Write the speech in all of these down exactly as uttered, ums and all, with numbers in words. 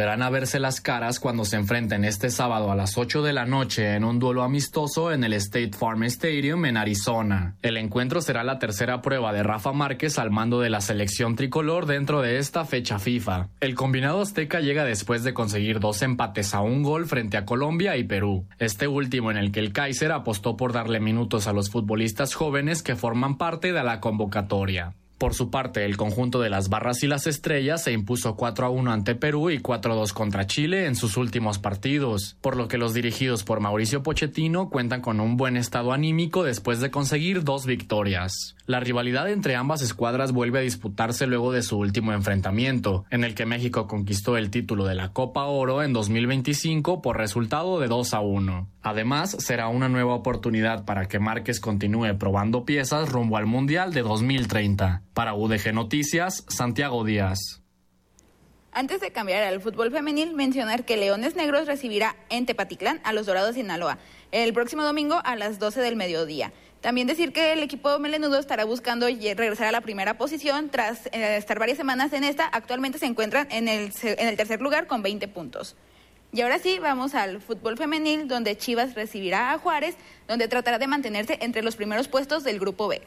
volverán a verse las caras cuando se enfrenten este sábado a las ocho de la noche en un duelo amistoso en el State Farm Stadium en Arizona. El encuentro será la tercera prueba de Rafa Márquez al mando de la selección tricolor dentro de esta fecha FIFA. El combinado azteca llega después de conseguir dos empates a un gol frente a Colombia y Perú. Este último en el que el Kaiser apostó por darle minutos a los futbolistas jóvenes que forman parte de la convocatoria. Por su parte, el conjunto de las Barras y las Estrellas se impuso cuatro a uno ante Perú y cuatro a dos contra Chile en sus últimos partidos, por lo que los dirigidos por Mauricio Pochettino cuentan con un buen estado anímico después de conseguir dos victorias. La rivalidad entre ambas escuadras vuelve a disputarse luego de su último enfrentamiento, en el que México conquistó el título de la Copa Oro en dos mil veinticinco por resultado de dos a uno. Además, será una nueva oportunidad para que Márquez continúe probando piezas rumbo al Mundial de dos mil treinta. Para U D G Noticias, Santiago Díaz. Antes de cambiar al fútbol femenil, mencionar que Leones Negros recibirá en Tepatitlán a los Dorados de Sinaloa el próximo domingo a las doce del mediodía. También decir que el equipo melenudo estará buscando regresar a la primera posición tras eh, estar varias semanas en esta. Actualmente se encuentran en el, en el tercer lugar con veinte puntos. Y ahora sí, vamos al fútbol femenil, donde Chivas recibirá a Juárez, donde tratará de mantenerse entre los primeros puestos del Grupo B.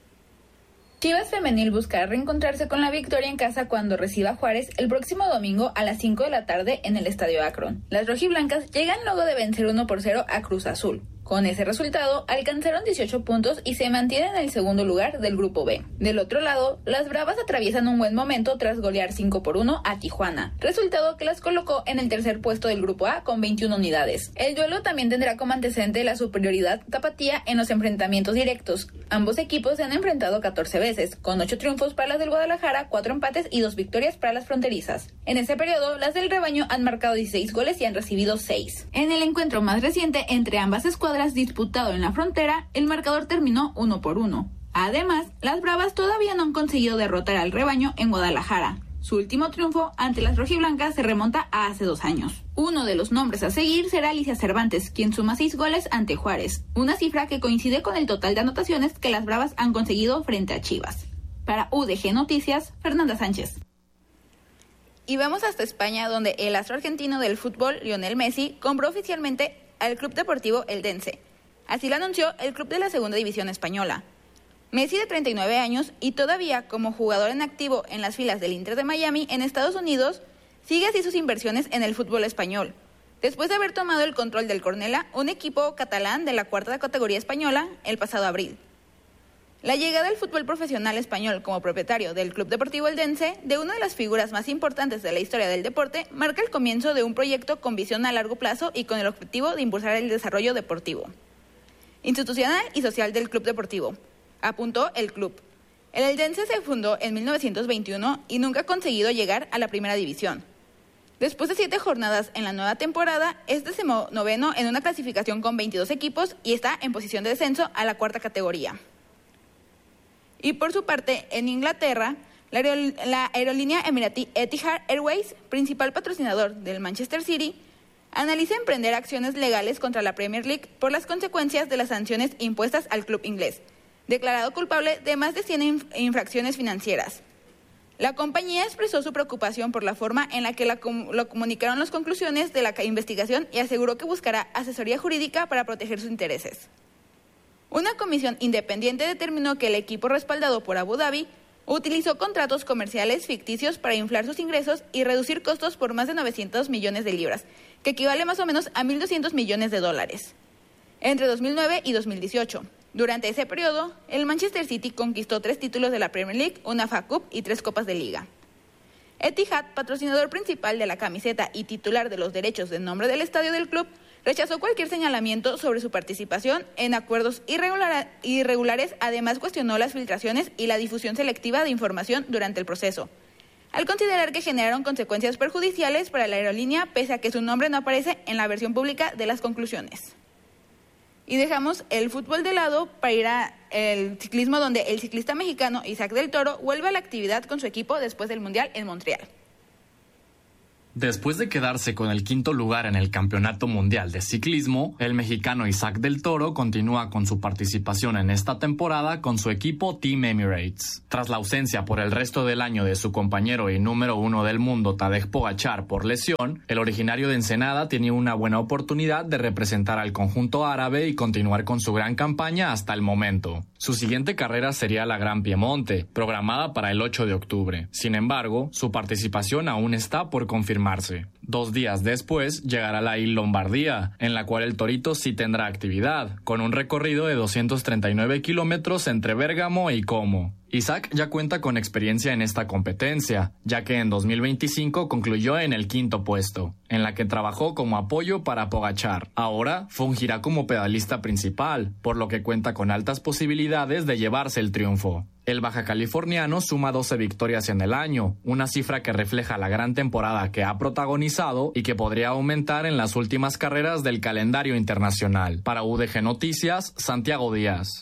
Chivas Femenil buscará reencontrarse con la victoria en casa cuando reciba a Juárez el próximo domingo a las cinco de la tarde en el Estadio Akron. Las rojiblancas llegan luego de vencer uno por cero a Cruz Azul. Con ese resultado, alcanzaron dieciocho puntos y se mantienen en el segundo lugar del Grupo B. Del otro lado, las Bravas atraviesan un buen momento tras golear cinco por uno a Tijuana, resultado que las colocó en el tercer puesto del Grupo A con veintiuna unidades. El duelo también tendrá como antecedente la superioridad tapatía en los enfrentamientos directos. Ambos equipos se han enfrentado catorce veces, con ocho triunfos para las del Guadalajara, cuatro empates y dos victorias para las fronterizas. En ese periodo, las del rebaño han marcado dieciséis goles y han recibido seis. En el encuentro más reciente entre ambas escuadras disputado en la frontera, el marcador terminó uno por uno. Además, las Bravas todavía no han conseguido derrotar al rebaño en Guadalajara. Su último triunfo ante las rojiblancas se remonta a hace dos años. Uno de los nombres a seguir será Alicia Cervantes, quien suma seis goles ante Juárez, una cifra que coincide con el total de anotaciones que las Bravas han conseguido frente a Chivas. Para U D G Noticias, Fernanda Sánchez. Y vamos hasta España, donde el astro argentino del fútbol, Lionel Messi, compró oficialmente al Club Deportivo Eldense. Así lo anunció el club de la Segunda División Española. Messi, de treinta y nueve años y todavía como jugador en activo en las filas del Inter de Miami en Estados Unidos, sigue así sus inversiones en el fútbol español. Después de haber tomado el control del Cornellà, un equipo catalán de la cuarta categoría española, el pasado abril. La llegada al fútbol profesional español como propietario del Club Deportivo Eldense, de una de las figuras más importantes de la historia del deporte, marca el comienzo de un proyecto con visión a largo plazo y con el objetivo de impulsar el desarrollo deportivo, institucional y social del Club Deportivo, apuntó el club. El Eldense se fundó en mil novecientos veintiuno y nunca ha conseguido llegar a la primera división. Después de siete jornadas en la nueva temporada, es decimonoveno en una clasificación con veintidós equipos y está en posición de descenso a la cuarta categoría. Y por su parte, en Inglaterra, la, aerol- la aerolínea emiratí Etihad Airways, principal patrocinador del Manchester City, analiza emprender acciones legales contra la Premier League por las consecuencias de las sanciones impuestas al club inglés, declarado culpable de más de cien inf- infracciones financieras. La compañía expresó su preocupación por la forma en la que la com- lo comunicaron las conclusiones de la investigación y aseguró que buscará asesoría jurídica para proteger sus intereses. Una comisión independiente determinó que el equipo respaldado por Abu Dhabi utilizó contratos comerciales ficticios para inflar sus ingresos y reducir costos por más de novecientos millones de libras, que equivale más o menos a mil doscientos millones de dólares, entre dos mil nueve y dos mil dieciocho. Durante ese periodo, el Manchester City conquistó tres títulos de la Premier League, una F A Cup y tres Copas de Liga. Etihad, patrocinador principal de la camiseta y titular de los derechos de nombre del estadio del club, rechazó cualquier señalamiento sobre su participación en acuerdos irregular- irregulares, además cuestionó las filtraciones y la difusión selectiva de información durante el proceso, al considerar que generaron consecuencias perjudiciales para la aerolínea, pese a que su nombre no aparece en la versión pública de las conclusiones. Y dejamos el fútbol de lado para ir al ciclismo, donde el ciclista mexicano Isaac del Toro vuelve a la actividad con su equipo después del Mundial en Montreal. Después de quedarse con el quinto lugar en el Campeonato Mundial de Ciclismo, el mexicano Isaac del Toro continúa con su participación en esta temporada con su equipo Team Emirates. Tras la ausencia por el resto del año de su compañero y número uno del mundo Tadej Pogačar por lesión, el originario de Ensenada tenía una buena oportunidad de representar al conjunto árabe y continuar con su gran campaña hasta el momento. Su siguiente carrera sería la Gran Piemonte, programada para el ocho de octubre. Sin embargo, su participación aún está por confirmarse. Dos días después llegará la Il Lombardía, en la cual el Torito sí tendrá actividad, con un recorrido de doscientos treinta y nueve kilómetros entre Bérgamo y Como. Isaac ya cuenta con experiencia en esta competencia, ya que en dos mil veinticinco concluyó en el quinto puesto, en la que trabajó como apoyo para Pogačar. Ahora fungirá como pedalista principal, por lo que cuenta con altas posibilidades de llevarse el triunfo. El baja californiano suma doce victorias en el año, una cifra que refleja la gran temporada que ha protagonizado y que podría aumentar en las últimas carreras del calendario internacional. Para U D G Noticias, Santiago Díaz.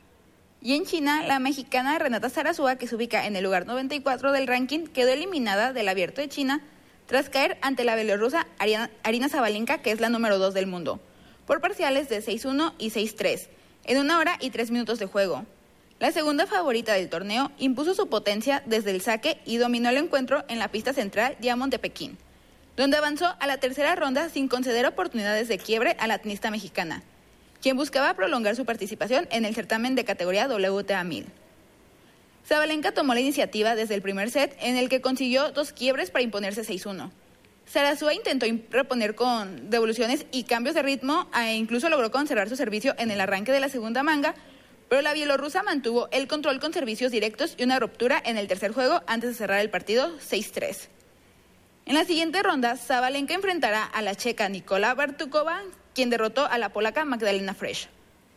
Y en China, la mexicana Renata Zarazúa, que se ubica en el lugar noventa y cuatro del ranking, quedó eliminada del Abierto de China tras caer ante la bielorrusa Arina Sabalenka, que es la número dos del mundo, por parciales de seis uno y seis tres, en una hora y tres minutos de juego. La segunda favorita del torneo impuso su potencia desde el saque y dominó el encuentro en la pista central Diamond de Pekín, donde avanzó a la tercera ronda sin conceder oportunidades de quiebre a la tenista mexicana, quien buscaba prolongar su participación en el certamen de categoría W T A mil. Sabalenka tomó la iniciativa desde el primer set, en el que consiguió dos quiebres para imponerse seis uno. Zarazúa intentó reponer con devoluciones y cambios de ritmo e incluso logró conservar su servicio en el arranque de la segunda manga, pero la bielorrusa mantuvo el control con servicios directos y una ruptura en el tercer juego antes de cerrar el partido seis tres. En la siguiente ronda, Sabalenka enfrentará a la checa Nikola Bartukova, quien derrotó a la polaca Magdalena Fresh.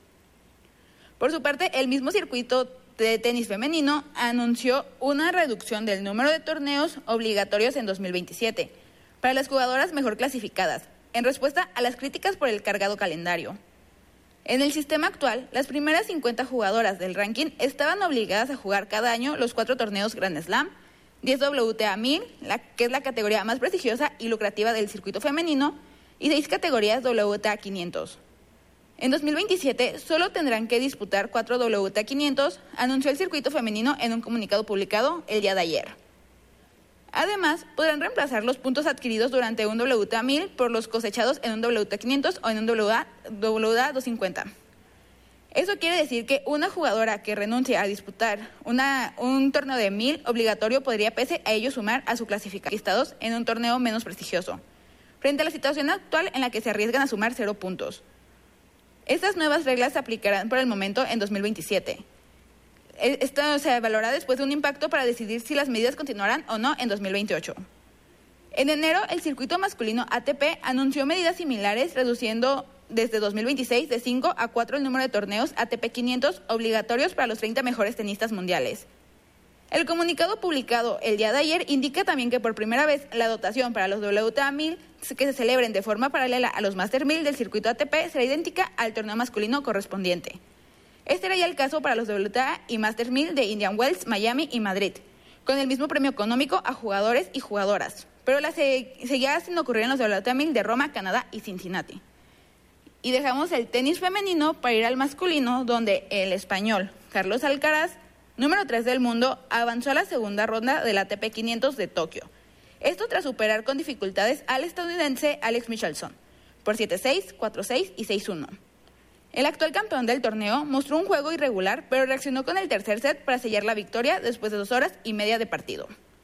Por su parte, el mismo circuito de tenis femenino anunció una reducción del número de torneos obligatorios en dos mil veintisiete para las jugadoras mejor clasificadas, en respuesta a las críticas por el cargado calendario. En el sistema actual, las primeras cincuenta jugadoras del ranking estaban obligadas a jugar cada año los cuatro torneos Grand Slam, diez W T A mil, la, que es la categoría más prestigiosa y lucrativa del circuito femenino, y seis categorías W T A quinientos. En dos mil veintisiete solo tendrán que disputar cuatro W T A quinientos, anunció el circuito femenino en un comunicado publicado el día de ayer. Además, podrán reemplazar los puntos adquiridos durante un W T A mil por los cosechados en un W T A quinientos o en un W T A doscientos cincuenta. Eso quiere decir que una jugadora que renuncie a disputar una, un torneo de mil obligatorio podría, pese a ello, sumar a su clasificación en un torneo menos prestigioso, frente a la situación actual en la que se arriesgan a sumar cero puntos. Estas nuevas reglas se aplicarán por el momento en dos mil veintisiete. Esto se evaluará después de un impacto para decidir si las medidas continuarán o no en dos mil veintiocho. En enero, el circuito masculino A T P anunció medidas similares, reduciendo desde dos mil veintiséis de cinco a cuatro el número de torneos A T P quinientos obligatorios para los treinta mejores tenistas mundiales. El comunicado publicado el día de ayer indica también que por primera vez la dotación para los W T A mil que se celebren de forma paralela a los Master mil del circuito A T P será idéntica al torneo masculino correspondiente. Este era ya el caso para los W T A y Master mil de Indian Wells, Miami y Madrid, con el mismo premio económico a jugadores y jugadoras, pero la se, seguía sin ocurrir en los W T A mil de Roma, Canadá y Cincinnati. Y dejamos el tenis femenino para ir al masculino, donde el español Carlos Alcaraz, número tres del mundo, avanzó a la segunda ronda del A T P quinientos de Tokio. Esto tras superar con dificultades al estadounidense Alex Michelson por siete seis, cuatro seis y seis uno. El actual campeón del torneo mostró un juego irregular, pero reaccionó con el tercer set para sellar la victoria después de dos horas y media de partido.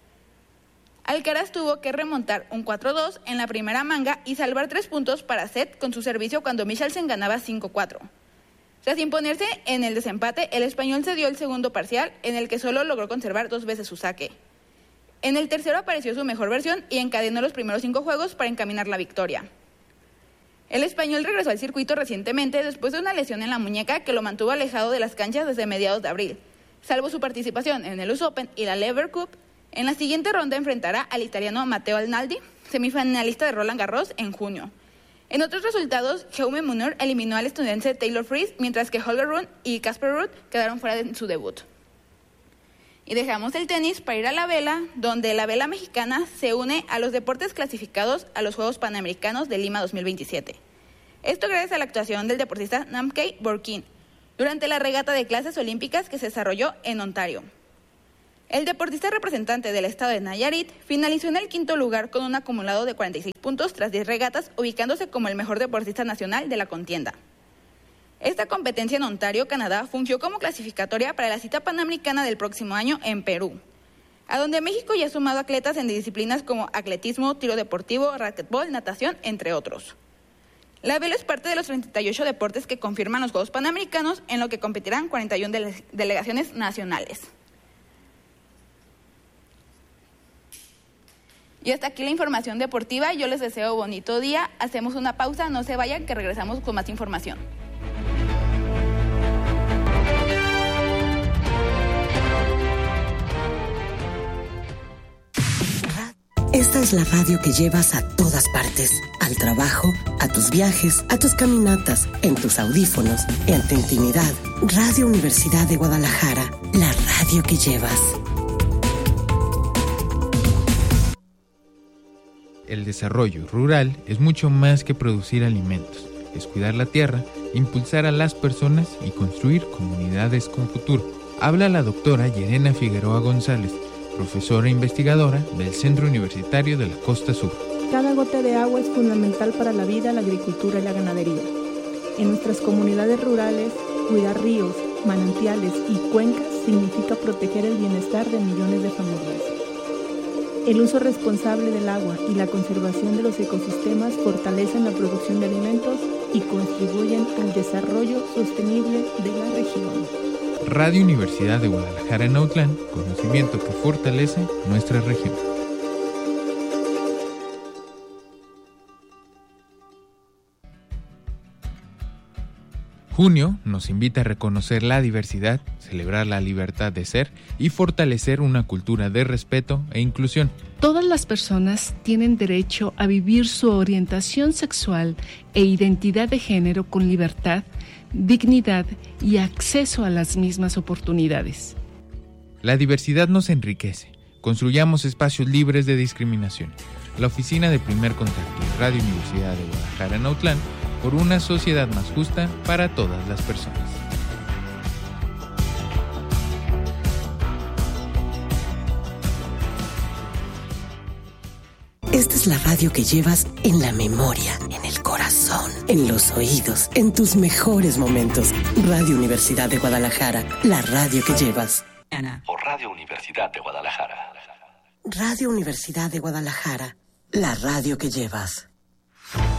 Alcaraz tuvo que remontar un cuatro dos en la primera manga y salvar tres puntos para set con su servicio cuando Michelsen ganaba cinco cuatro. Tras imponerse en el desempate, el español cedió el segundo parcial, en el que solo logró conservar dos veces su saque. En el tercero apareció su mejor versión y encadenó los primeros cinco juegos para encaminar la victoria. El español regresó al circuito recientemente después de una lesión en la muñeca que lo mantuvo alejado de las canchas desde mediados de abril. Salvo su participación en el U S Open y la Lever Cup, en la siguiente ronda enfrentará al italiano Matteo Arnaldi, semifinalista de Roland Garros, en junio. En otros resultados, Jaume Munar eliminó al estadounidense Taylor Fritz, mientras que Holger Rune y Casper Ruud quedaron fuera de su debut. Y dejamos el tenis para ir a la vela, donde la vela mexicana se une a los deportes clasificados a los Juegos Panamericanos de Lima dos mil veintisiete. Esto gracias a la actuación del deportista Namkay Borkin durante la regata de clases olímpicas que se desarrolló en Ontario. El deportista representante del estado de Nayarit finalizó en el quinto lugar con un acumulado de cuarenta y seis puntos tras diez regatas, ubicándose como el mejor deportista nacional de la contienda. Esta competencia en Ontario, Canadá, fungió como clasificatoria para la cita panamericana del próximo año en Perú, a donde México ya ha sumado atletas en disciplinas como atletismo, tiro deportivo, racquetbol, natación, entre otros. La vela es parte de los treinta y ocho deportes que confirman los Juegos Panamericanos, en lo que competirán cuarenta y una dele- delegaciones nacionales. Y hasta aquí la información deportiva. Yo les deseo bonito día. Hacemos una pausa, no se vayan, que regresamos con más información. Esta es la radio que llevas a todas partes, al trabajo, a tus viajes, a tus caminatas, en tus audífonos, en tu intimidad. Radio Universidad de Guadalajara, la radio que llevas. El desarrollo rural es mucho más que producir alimentos, es cuidar la tierra, impulsar a las personas y construir comunidades con futuro. Habla la doctora Yerena Figueroa González, profesora e investigadora del Centro Universitario de la Costa Sur. Cada gota de agua es fundamental para la vida, la agricultura y la ganadería. En nuestras comunidades rurales, cuidar ríos, manantiales y cuencas significa proteger el bienestar de millones de familias. El uso responsable del agua y la conservación de los ecosistemas fortalecen la producción de alimentos y contribuyen al desarrollo sostenible de la región. Radio Universidad de Guadalajara en Autlán, conocimiento que fortalece nuestra región. Junio nos invita a reconocer la diversidad, celebrar la libertad de ser y fortalecer una cultura de respeto e inclusión. Todas las personas tienen derecho a vivir su orientación sexual e identidad de género con libertad, dignidad y acceso a las mismas oportunidades. La diversidad nos enriquece. Construyamos espacios libres de discriminación. La Oficina de Primer Contacto y Radio Universidad de Guadalajara en Autlán, por una sociedad más justa para todas las personas. Esta es la radio que llevas en la memoria, en el corazón, en los oídos, en tus mejores momentos. Radio Universidad de Guadalajara, la radio que llevas. Ana. O Radio Universidad de Guadalajara. Radio Universidad de Guadalajara, la radio que llevas.